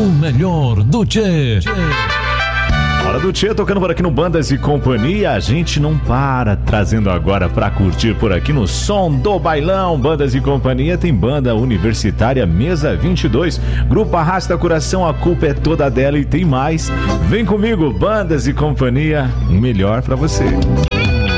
O melhor do Tchê. Hora do Tchê, tocando por aqui no Bandas e Companhia. A gente não para, trazendo agora pra curtir por aqui no som do bailão. Bandas e Companhia tem banda universitária Mesa 22, Grupo Arrasta Coração, A Culpa é Toda Dela e tem mais. Vem comigo, Bandas e Companhia, o melhor pra você.